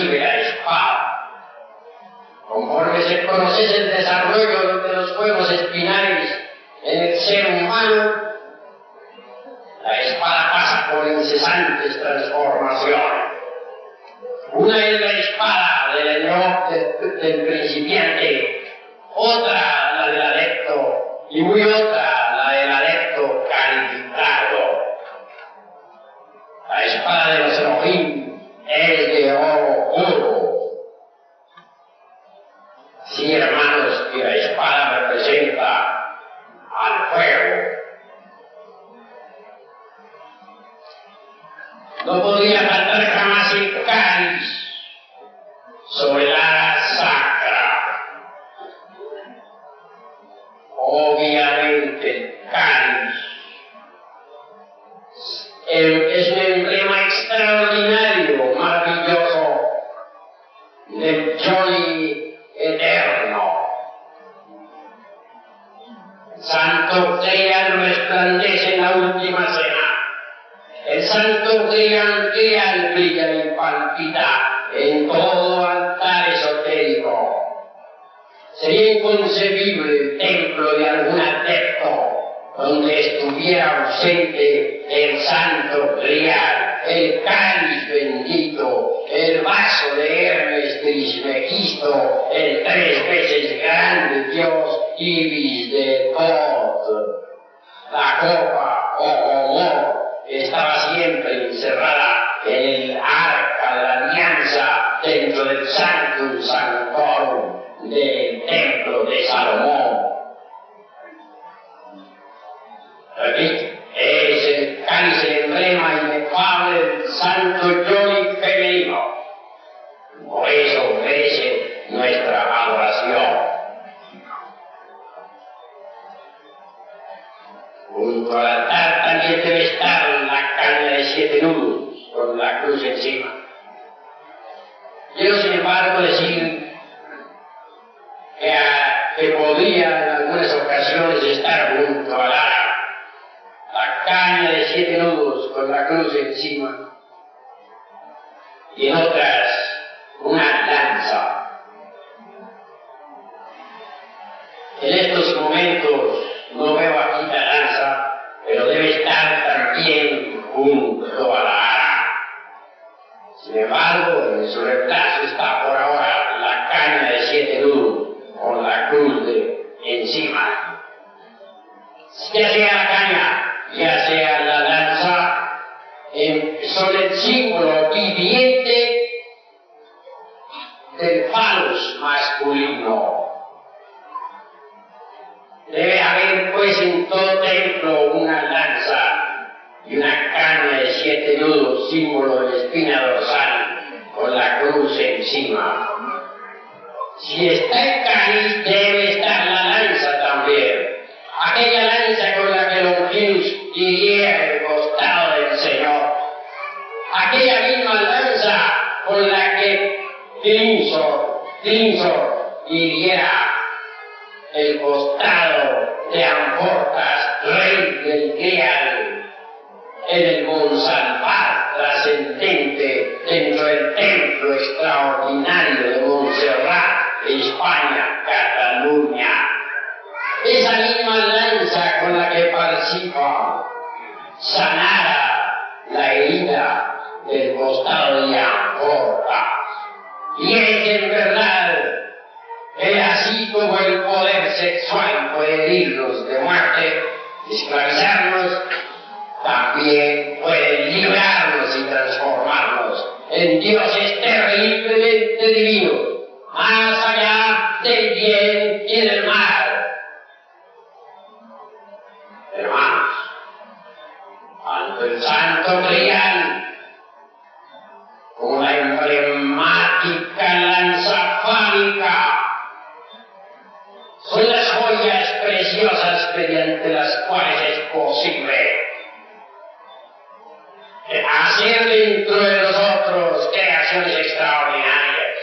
recibe la espada. Conforme se conoce el desarrollo de los juegos espinales en el ser humano, la espada pasa por incesantes transformaciones. Una es la espada del principiante, otra la del adepto y muy otra la del adepto calificado. La espada de los Elohim es de oro puro. Sí, hermanos, que la espada representa al fuego. No podía faltar jamás el cáliz sobre la sacra. Obviamente el cáliz es un emblema extraordinario, maravilloso, del Johnny eterno. El Santo Grial resplandece en la última cena. El Santo Grial brilla y palpita en todo altar esotérico. Sería inconcebible el templo de algún adepto donde estuviera ausente el Santo Grial, el cáliz bendito, el vaso de Hermes Trismegisto, el 3 veces grande Dios Ibis de Thoth. La copa o amor estaba siempre encerrada en el arca de la alianza dentro del Sanctum Sanctorum del templo de Salomón. Repito, es el cáliz, el emblema inefable del santo Johnny femenino. Por eso merece nuestra adoración. Junto al altar también debe estar la caña de 7 nudos con la cruz encima. Quiero, sin embargo, decir que podría en algunas ocasiones estar junto al ara la caña de 7 nudos con la cruz encima, y en otras una lanza. En estos momentos no veo aquí la lanza, pero debe estar también junto a la ara. Sin embargo, en su reemplazo está por ahora la caña de 7 nudos con la cruz encima. Ya sea la caña, ya sea la lanza, son el símbolo viviente del falos masculino. Debe haber, pues, en todo templo una lanza y una caña de 7 nudos, símbolo de la espina dorsal, con la cruz encima. Si está el cáliz, debe estar la lanza también. Aquella lanza con la que Longinus hiriera el costado del Señor. Aquella misma lanza con la que Clinsor hiriera el costado de Amfortas, rey del Grial, en el Monsalvat trascendente dentro del templo extraordinario de Montserrat, España, Cataluña. Esa misma lanza con la que Parsifal sanara la herida del costado de Amfortas. Y es en verdad que así como el poder sexual puede herirnos de muerte, esclavizarnos, también puede librarnos y transformarnos en dioses terriblemente divinos, más allá del bien y del mal. Hermanos, ante el Santo Grial, como la emblemática lanza fálica, son las joyas preciosas mediante las cuales es posible hacer dentro de nosotros creaciones extraordinarias,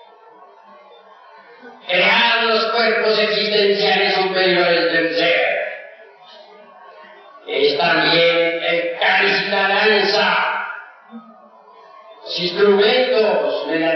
crear los cuerpos existenciales superiores del ser. Es también el cáliz y la lanza, los instrumentos mediante